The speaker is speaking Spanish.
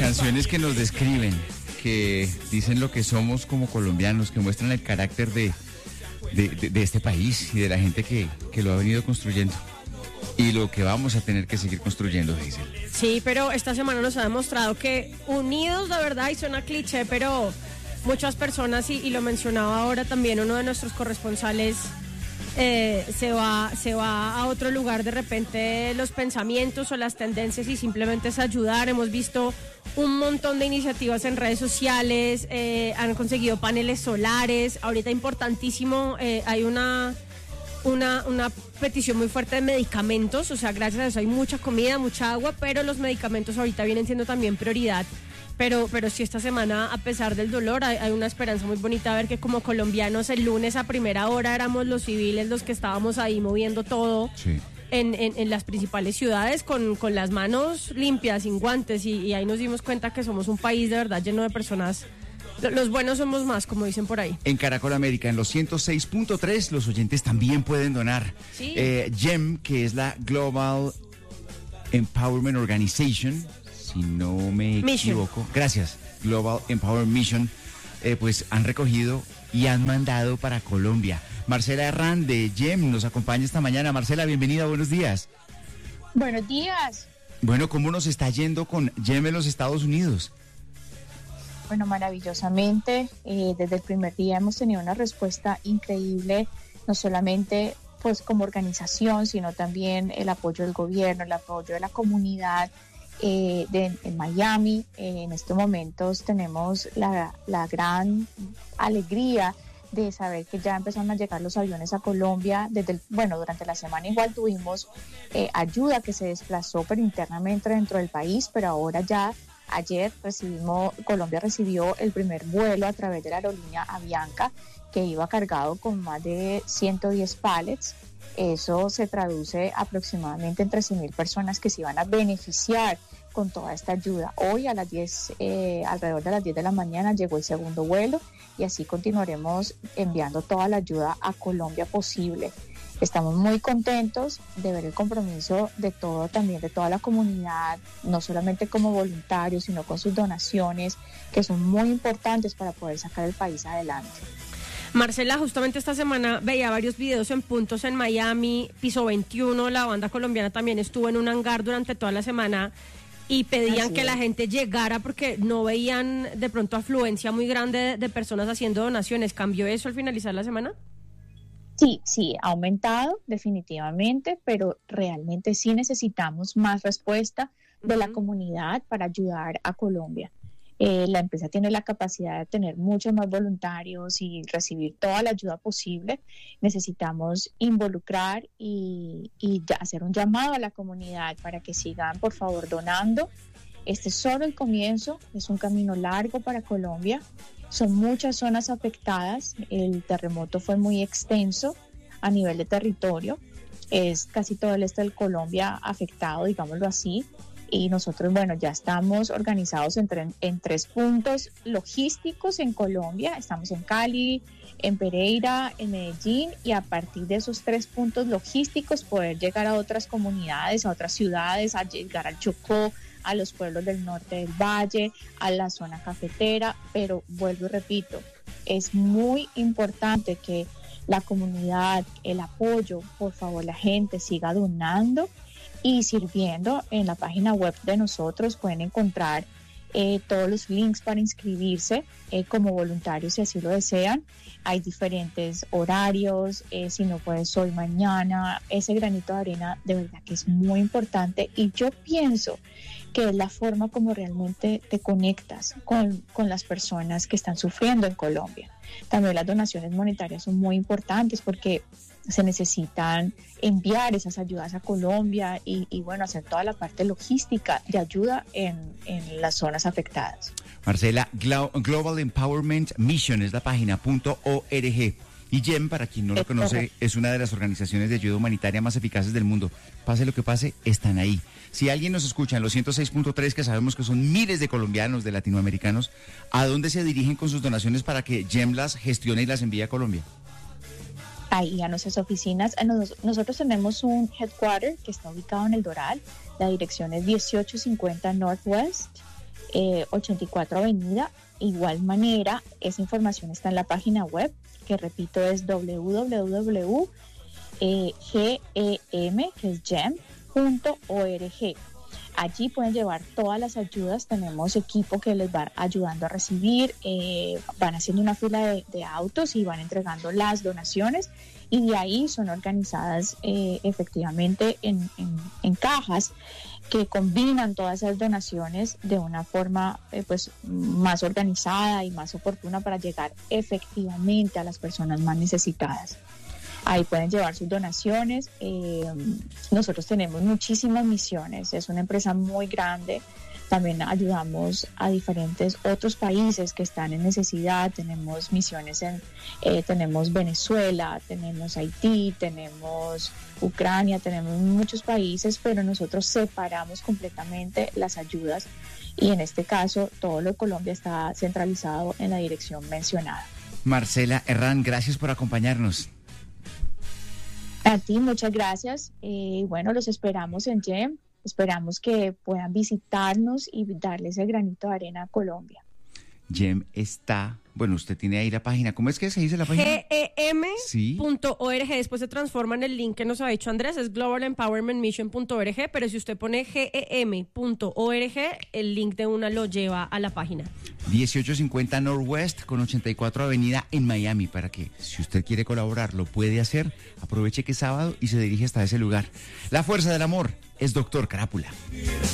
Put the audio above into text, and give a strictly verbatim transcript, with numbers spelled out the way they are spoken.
Canciones que nos describen, que dicen lo que somos como colombianos, que muestran el carácter de, de, de, de este país y de la gente que, que lo ha venido construyendo. Y lo que vamos a tener que seguir construyendo, Hazel. Sí, pero esta semana nos ha demostrado que unidos, la verdad, y suena cliché, pero muchas personas, y, y lo mencionaba ahora también uno de nuestros corresponsales, eh, se va, se va a otro lugar de repente los pensamientos o las tendencias y simplemente es ayudar. Hemos visto un montón de iniciativas en redes sociales, eh, han conseguido paneles solares, ahorita importantísimo, eh, hay una... Una, una petición muy fuerte de medicamentos, o sea, gracias a eso hay mucha comida, mucha agua, pero los medicamentos ahorita vienen siendo también prioridad. Pero, pero sí, esta semana, a pesar del dolor, hay, hay una esperanza muy bonita, a ver que como colombianos el lunes a primera hora éramos los civiles los que estábamos ahí moviendo todo. Sí. En, en, en las principales ciudades con, con las manos limpias, sin guantes, y, y ahí nos dimos cuenta que somos un país de verdad lleno de personas. Los buenos somos más, como dicen por ahí. En Caracol América, en los ciento seis punto tres, los oyentes también pueden donar. Sí. Eh, G E M, que es la Global Empowerment Organization, si no me Mission. equivoco. Gracias. Global Empowerment Mission, eh, pues han recogido y han mandado para Colombia. Marcela Herrán de G E M nos acompaña esta mañana. Marcela, bienvenida, buenos días. Buenos días. Bueno, ¿cómo nos está yendo con G E M en los Estados Unidos? Bueno, maravillosamente, eh, desde el primer día hemos tenido una respuesta increíble, no solamente pues como organización, sino también el apoyo del gobierno, el apoyo de la comunidad eh, de, en Miami. Eh, en estos momentos tenemos la, la gran alegría de saber que ya empezaron a llegar los aviones a Colombia. Desde el, bueno, durante la semana igual tuvimos eh, ayuda que se desplazó, pero internamente dentro del país, pero ahora ya... Ayer recibimos, Colombia recibió el primer vuelo a través de la aerolínea Avianca, que iba cargado con más de ciento diez pallets. Eso se traduce aproximadamente en trece mil personas que se iban a beneficiar con toda esta ayuda. Hoy a las diez, eh, alrededor de las diez de la mañana llegó el segundo vuelo y así continuaremos enviando toda la ayuda a Colombia posible. Estamos muy contentos de ver el compromiso de todo, también de toda la comunidad, no solamente como voluntarios, sino con sus donaciones, que son muy importantes para poder sacar el país adelante. Marcela, justamente esta semana veía varios videos en puntos en Miami, Piso veintiuno, la banda colombiana también estuvo en un hangar durante toda la semana y pedían Así que es. la gente llegara porque no veían de pronto afluencia muy grande de, de personas haciendo donaciones. ¿Cambió eso al finalizar la semana? Sí, sí, ha aumentado definitivamente, pero realmente sí necesitamos más respuesta de uh-huh. la comunidad para ayudar a Colombia. Eh, la empresa tiene la capacidad de tener muchos más voluntarios y recibir toda la ayuda posible. Necesitamos involucrar y, y hacer un llamado a la comunidad para que sigan, por favor, donando. Este es solo el comienzo, es un camino largo para Colombia. Son muchas zonas afectadas, el terremoto fue muy extenso a nivel de territorio, es casi todo el este de Colombia afectado, digámoslo así, y nosotros, bueno, ya estamos organizados en, tre- en tres puntos logísticos en Colombia, estamos en Cali, en Pereira, en Medellín, y a partir de esos tres puntos logísticos poder llegar a otras comunidades, a otras ciudades, a llegar al Chocó, a los pueblos del norte del valle, a la zona cafetera, pero vuelvo y repito, es muy importante que la comunidad, el apoyo, por favor, la gente siga donando y sirviendo. En la página web de nosotros pueden encontrar eh, todos los links para inscribirse eh, como voluntarios si así lo desean. Hay diferentes horarios, eh, si no puedes hoy, mañana. Ese granito de arena de verdad que es muy importante y yo pienso que es la forma como realmente te conectas con, con las personas que están sufriendo en Colombia. También las donaciones monetarias son muy importantes porque se necesitan enviar esas ayudas a Colombia y, y bueno, hacer toda la parte logística de ayuda en, en las zonas afectadas. Marcela, Global Empowerment Mission es la página .org. Y G E M, para quien no lo conoce, es una de las organizaciones de ayuda humanitaria más eficaces del mundo. Pase lo que pase, están ahí. Si alguien nos escucha en los ciento seis punto tres, que sabemos que son miles de colombianos, de latinoamericanos, ¿a dónde se dirigen con sus donaciones para que G E M las gestione y las envíe a Colombia? Ahí a nuestras oficinas. Nosotros tenemos un headquarter que está ubicado en El Doral. La dirección es dieciocho cincuenta Northwest. eh, ochenta y cuatro Avenida. Igual manera, esa información está en la página web, que repito es doble u doble u doble u punto gem, que es gem punto org. Allí pueden llevar todas las ayudas, tenemos equipo que les va ayudando a recibir, eh, van haciendo una fila de, de autos y van entregando las donaciones, y de ahí son organizadas eh, efectivamente en, en, en cajas que combinan todas esas donaciones de una forma eh, pues más organizada y más oportuna para llegar efectivamente a las personas más necesitadas. Ahí pueden llevar sus donaciones. Eh, nosotros tenemos muchísimas misiones, es una empresa muy grande. También ayudamos a diferentes otros países que están en necesidad. Tenemos misiones en, eh, tenemos Venezuela, tenemos Haití, tenemos Ucrania, tenemos muchos países, pero nosotros separamos completamente las ayudas, y en este caso todo lo de Colombia está centralizado en la dirección mencionada. Marcela Herrán, gracias por acompañarnos. A ti, muchas gracias. Y eh, bueno, los esperamos en GEM. Esperamos que puedan visitarnos y darle ese granito de arena a Colombia. GEM está, bueno, usted tiene ahí la página. ¿Cómo es que se dice la página? gem punto org. Sí. Después se transforma en el link que nos ha dicho Andrés, es global empowerment mission punto org, pero si usted pone gem punto org, el link de una lo lleva a la página. dieciocho cincuenta Northwest con ochenta y cuatro Avenida en Miami, para que si usted quiere colaborar lo puede hacer. Aproveche que es sábado y se dirige hasta ese lugar. La fuerza del amor es Doctor Crápula.